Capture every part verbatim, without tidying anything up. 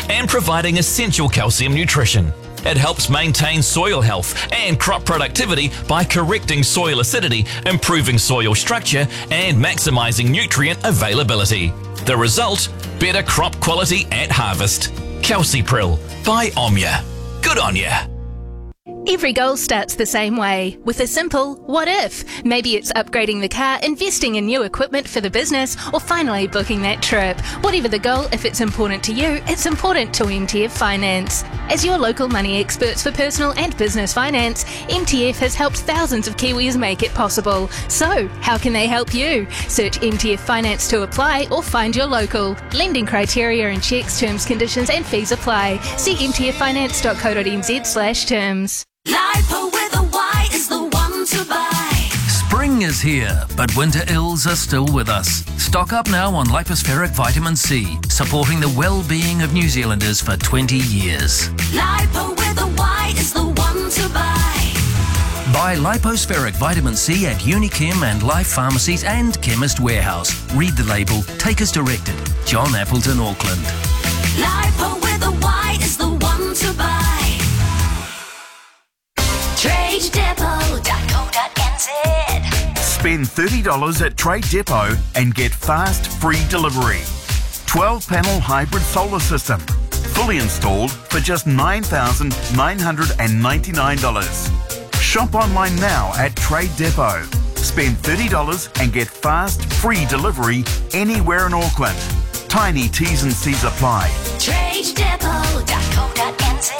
and providing essential calcium nutrition. It helps maintain soil health and crop productivity by correcting soil acidity, improving soil structure, and maximising nutrient availability. The result? Better crop quality at harvest. Calcipril by Omnia. Good on ya. Every goal starts the same way, with a simple what if. Maybe it's upgrading the car, investing in new equipment for the business, or finally booking that trip. Whatever the goal, if it's important to you, it's important to M T F Finance. As your local money experts for personal and business finance, M T F has helped thousands of Kiwis make it possible. So, how can they help you? Search M T F Finance to apply or find your local. Lending criteria and checks, terms, conditions and fees apply. See m t f finance dot co dot n z slash terms. Lipo with a Y is the one to buy. Spring is here, but winter ills are still with us. Stock up now on Lipospheric Vitamin C, supporting the well-being of New Zealanders for twenty years. Lipo with a Y is the one to buy. Buy Lipospheric Vitamin C at Unichem and Life Pharmacies and Chemist Warehouse. Read the label. Take as directed. John Appleton, Auckland. Lipo with a Y is the one to buy. trade depot dot co dot n z. Spend thirty dollars at Trade Depot and get fast, free delivery. twelve panel hybrid solar system. Fully installed for just nine thousand nine hundred ninety-nine dollars. Shop online now at Trade Depot. Spend thirty dollars and get fast, free delivery anywhere in Auckland. Tiny T's and C's apply. trade depot dot co dot n z.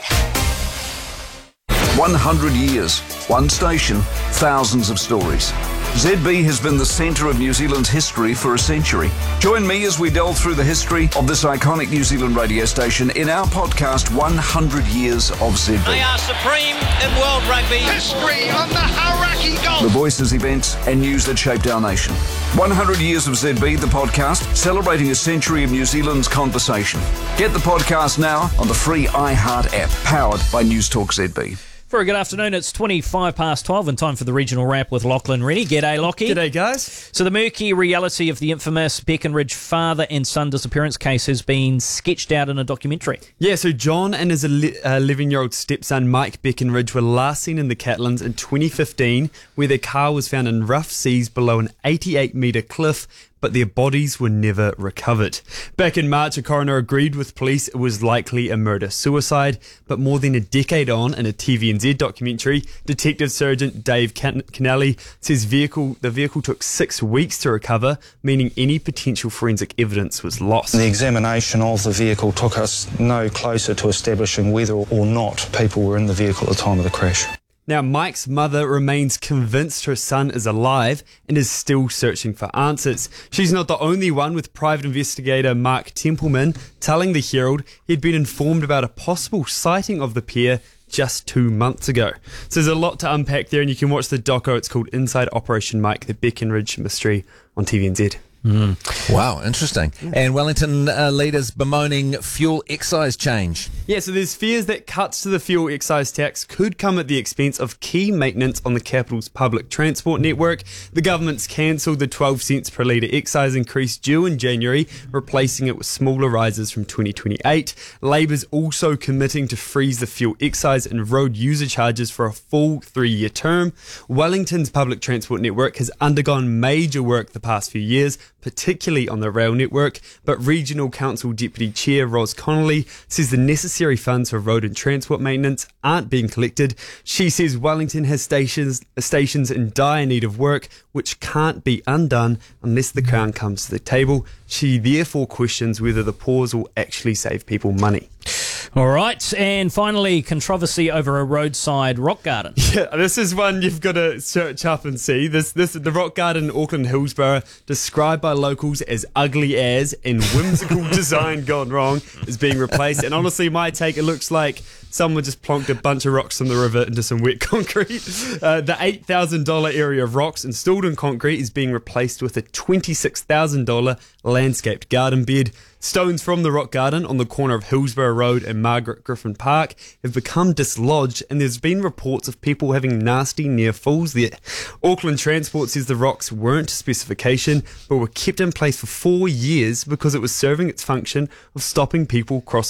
one hundred years, one station, thousands of stories. Z B has been the centre of New Zealand's history for a century. Join me as we delve through the history of this iconic New Zealand radio station in our podcast one hundred years of Z B. They are supreme in world rugby. History on the Hauraki Golf. The voices, events and news that shaped our nation. one hundred years of Z B, the podcast, celebrating a century of New Zealand's conversation. Get the podcast now on the free iHeart app, powered by News Talk Z B. Very good afternoon. It's twenty-five past twelve and time for the regional wrap with Lachlan Rennie. G'day, Lockie. G'day, guys. So the murky reality of the infamous Beckenridge father and son disappearance case has been sketched out in a documentary. Yeah, so John and his eleven-year-old stepson Mike Beckenridge were last seen in the Catlins in twenty fifteen, where their car was found in rough seas below an eighty-eight metre cliff, but their bodies were never recovered. Back in March, a coroner agreed with police it was likely a murder-suicide, but more than a decade on, in a T V N Z documentary, Detective Sergeant Dave Kennelly says vehicle the vehicle took six weeks to recover, meaning any potential forensic evidence was lost. The examination of the vehicle took us no closer to establishing whether or not people were in the vehicle at the time of the crash. Now, Mike's mother remains convinced her son is alive and is still searching for answers. She's not the only one, with private investigator Mark Templeman telling the Herald he'd been informed about a possible sighting of the pair just two months ago. So there's a lot to unpack there, and you can watch the doco. It's called Inside Operation Mike, the Beckenridge Mystery, on T V N Z. Mm. Wow, interesting. And Wellington uh, leaders bemoaning fuel excise change. Yeah, so there's fears that cuts to the fuel excise tax could come at the expense of key maintenance on the capital's public transport network. The government's cancelled the twelve cents per litre excise increase due in January, replacing it with smaller rises from twenty twenty-eight. Labour's also committing to freeze the fuel excise and road user charges for a full three-year term. Wellington's public transport network has undergone major work the past few years, particularly on the rail network, but Regional Council Deputy Chair Ros Connolly says the necessary funds for road and transport maintenance aren't being collected. She says Wellington has stations stations in dire need of work, which can't be undone unless the Crown comes to the table. She therefore questions whether the pause will actually save people money. All right, and finally, controversy over a roadside rock garden. Yeah, this is one you've got to search up and see. This, this, the rock garden in Auckland Hillsborough, described by locals as ugly as and whimsical design gone wrong, is being replaced. And honestly, my take, it looks like someone just plonked a bunch of rocks from the river into some wet concrete. Uh, the eight thousand dollars area of rocks installed in concrete is being replaced with a twenty-six thousand dollars landscaped garden bed. Stones from the rock garden on the corner of Hillsborough Road and Margaret Griffin Park have become dislodged, and there's been reports of people having nasty near falls there. Auckland Transport says the rocks weren't to specification, but were kept in place for four years because it was serving its function of stopping people crossing